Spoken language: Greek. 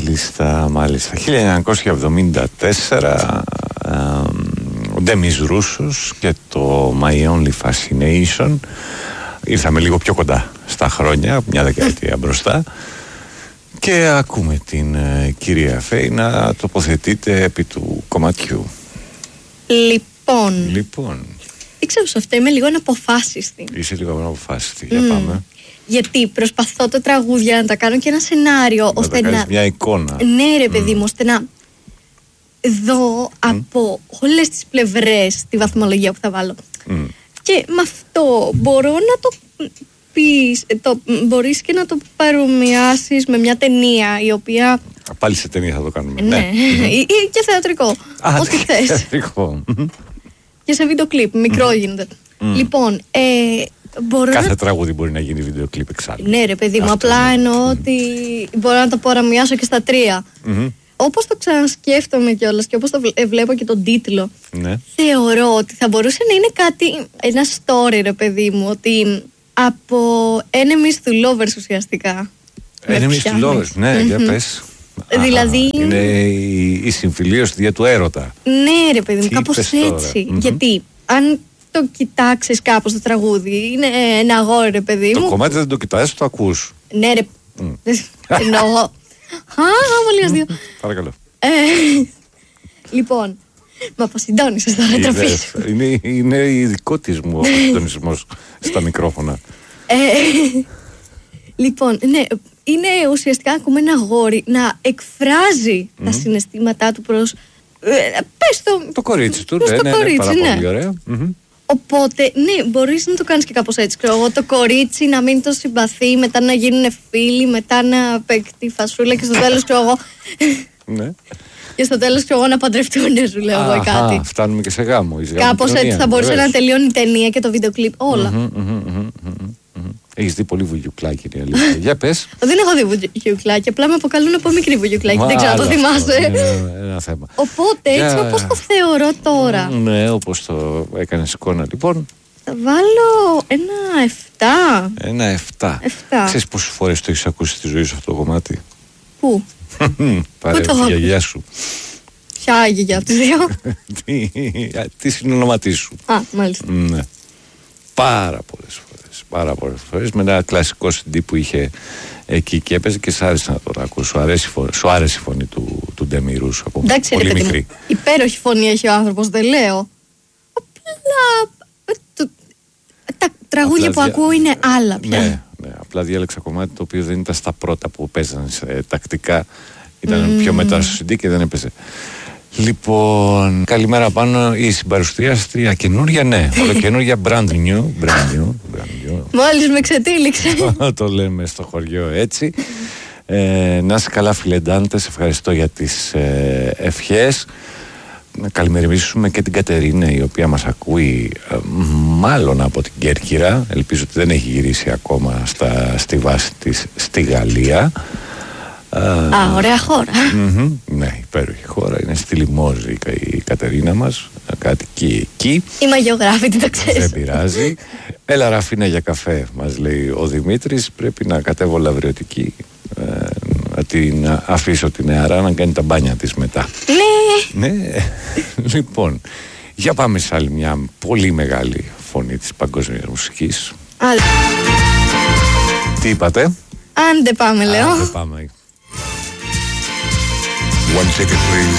Μάλιστα. 1974 ο Ντέμις Ρούσος και το My Only Fascination. Ήρθαμε λίγο πιο κοντά στα χρόνια, μια δεκαετία μπροστά. Και ακούμε την κυρία Φέη να τοποθετείται επί του κομματιού. Λοιπόν. Δεν ξέρω σε αυτό, είμαι λίγο αναποφάσιστη. Είσαι λίγο αναποφάσιστη, για πάμε. Γιατί προσπαθώ τα τραγούδια να τα κάνω και ένα σενάριο, ώστε να μια εικόνα. Ναι ρε παιδί μου, ώστε να δω από όλες τις πλευρές τη βαθμολογία που θα βάλω. Και με αυτό μπορώ να το πεις, μπορείς και να το παρομοιάσεις με μια ταινία η οποία... Πάλι σε ταινία θα το κάνουμε. Ναι. Ή και θεατρικό. Ό,τι θες. Θεατρικό. Και σε βίντεο κλιπ, μικρό γίνεται. Λοιπόν, κάθε τραγούδι μπορεί να γίνει βίντεο κλιπ εξάλλου. Ναι ρε παιδί μου, απλά εννοώ ότι μπορώ να το παρομοιάσω και στα τρία. Όπως το ξανασκέφτομαι κιόλας και όπως το βλέπω και τον τίτλο, θεωρώ ότι θα μπορούσε να είναι κάτι, ένα story ρε παιδί μου, ότι από enemies to lovers ουσιαστικά. Enemies to lovers, ναι, για πες. Δηλαδή είναι η συμφιλίωση δια του έρωτα. Ναι ρε παιδί μου, κάπως έτσι. Γιατί αν το κοιτάξεις κάπως το τραγούδι, είναι ένα αγόρι ρε παιδί μου. Το κομμάτι δεν το κοιτάζεις, το ακούς. Ναι ρε, εννοώ. Πολύ αστείο. Παρακαλώ. Λοιπόν, με αποσυντώνησες τώρα, τροφή σου. Είναι ειδικό της μου ο συντονισμός στα μικρόφωνα. Λοιπόν, ναι, είναι ουσιαστικά ακούμε ένα αγόρι να εκφράζει τα συναισθήματά του προς... Πες το κορίτσι του, ναι, πάρα πολύ ωραία. Οπότε, ναι, μπορείς να το κάνεις και κάπως έτσι. Ξέρω εγώ, το κορίτσι να μην το συμπαθεί, μετά να γίνουν φίλοι, μετά να παίξει φασούλα και στο τέλος, ξέρω εγώ. Ναι. Και στο τέλος, ξέρω εγώ, να παντρευτούν, σου λέω εγώ κάτι. Φτάνουμε και σε γάμο. Κάπως έτσι θα μπορούσε να τελειώνει η ταινία και το βίντεο κλιπ. Όλα. Έχεις δει πολύ βουγιουκλάκι, είναι αλήθεια. Για πες. Δεν έχω δει βουγιουκλάκι, απλά με αποκαλούν από μικρή βουγιουκλάκι. Δεν ξέρω, το θυμάσαι. Ένα θέμα. Οπότε έτσι όπως το θεωρώ τώρα. Ναι, όπως το έκανες εικόνα λοιπόν. Θα βάλω ένα 7. Ένα 7. Ξέρεις πόσες φορές το έχεις ακούσει στη ζωή σου αυτό το κομμάτι? Πού? Πάρε τη γιαγιά σου. Ποια γιαγιά από τις δύο? Τι συνονόματί σου. Α, μάλιστα. Ναι. Πάρα πολλές φορές με ένα κλασικό CD που είχε εκεί και έπαιζε και σ' άρεσε να το ακούσει. Σου άρεσε η φωνή του Ντέμι Ρούσο από πολύ μικρή. Υπέροχη φωνή έχει ο άνθρωπος, δεν λέω. Απλά τα τραγούδια που ακούω είναι άλλα πια. Ναι, απλά διάλεξα κομμάτι το οποίο δεν ήταν στα πρώτα που παίζανε τακτικά. Ήταν πιο μετά στο CD και δεν έπαιζε. Λοιπόν, καλημέρα πάνω, η συμπαρουσιάστρια καινούρια, ναι, ολοκαινούρια, brand new. Μόλις με ξετύλιξε. Το λέμε στο χωριό έτσι. Να είσαι καλά φίλε Ντάντε, σε ευχαριστώ για τις ευχές. Να καλημερίσουμε και την Κατερίνα η οποία μας ακούει μάλλον από την Κέρκυρα. Ελπίζω ότι δεν έχει γυρίσει ακόμα στη βάση της στη Γαλλία. Ωραία χώρα. Ναι, υπέροχη χώρα. Είναι στη Λιμόζη η Κατερίνα μας. Κάτι εκεί. Είμαι αγιογράφητη, το ξέρεις. Δεν πειράζει. Έλα Ραφίνα για καφέ, μας λέει ο Δημήτρης. Πρέπει να κατέβω λαβριωτική. Να την αφήσω την νεαρά να κάνει τα μπάνια της μετά. Ναι. Λοιπόν, για πάμε σε άλλη μια πολύ μεγάλη φωνή της παγκόσμιας μουσικής. Τι είπατε? Άντε πάμε, λέω. Άντε πάμε. One ticket, please.